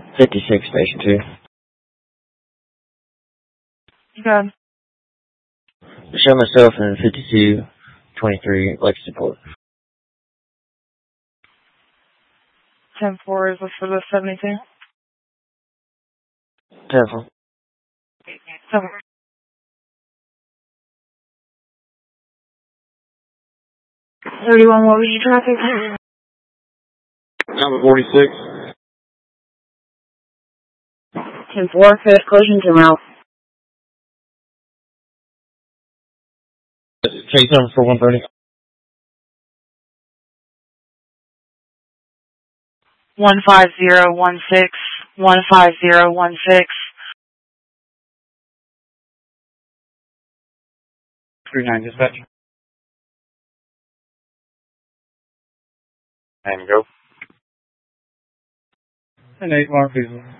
56, Station 2. Good. Show myself in 5223 Lexington Port. 10-4 is for the 72. 10-4. 31, what was your traffic? Number 46. 10-4, fifth collision to route. Chase number for 130. 15016, 15016. 39 dispatch. And go. 10-8, Mark Beasley.